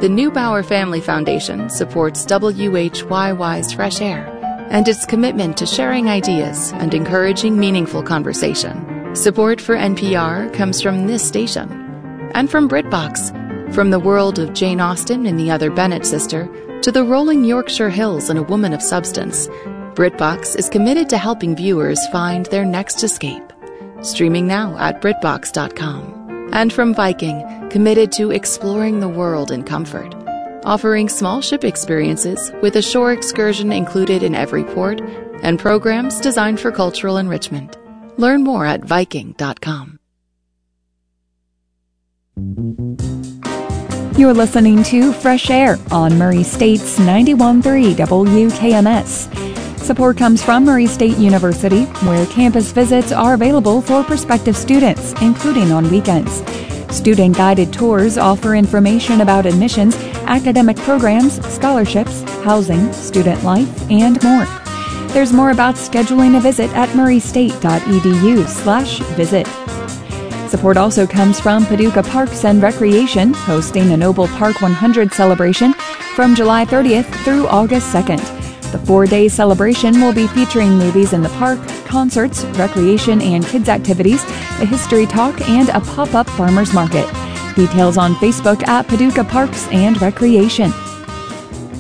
The Neubauer Family Foundation supports WHYY's Fresh Air and its commitment to sharing ideas and encouraging meaningful conversation. Support for NPR comes from this station and from BritBox, from the world of Jane Austen and the Other Bennet Sister to the rolling Yorkshire Hills and A Woman of Substance. BritBox is committed to helping viewers find their next escape. Streaming now at BritBox.com. And from Viking, committed to exploring the world in comfort, offering small ship experiences with a shore excursion included in every port and programs designed for cultural enrichment. Learn more at Viking.com. You're listening to Fresh Air on Murray State's 91.3 WKMS. Support comes from Murray State University, where campus visits are available for prospective students, including on weekends. Student-guided tours offer information about admissions, academic programs, scholarships, housing, student life, and more. There's more about scheduling a visit at murraystate.edu/visit. Support also comes from Paducah Parks and Recreation, hosting a Noble Park 100 celebration from July 30th through August 2nd. The 4-day celebration will be featuring movies in the park, concerts, recreation and kids activities, a history talk, and a pop-up farmers market. Details on Facebook at Paducah Parks and Recreation.